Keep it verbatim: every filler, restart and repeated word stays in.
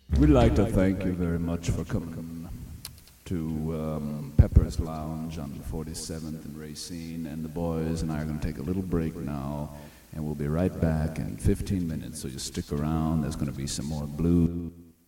We'd like to thank you very much for coming to um, Pepper's Lounge on forty-seventh and Racine, and the boys and I are going to take a little break now, and we'll be right back in fifteen minutes, so you stick around. There's going to be some more blues.